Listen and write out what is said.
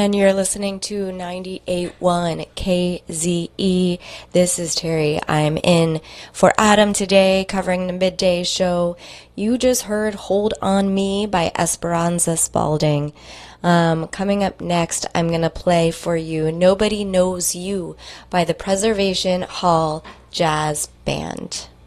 And you're listening to 98.1 KZE. This is Terry. I'm in for Adam today, covering the midday show. You just heard Hold On Me by Esperanza Spalding. Coming up next, I'm going to play for you Nobody Knows You by the Preservation Hall Jazz Band.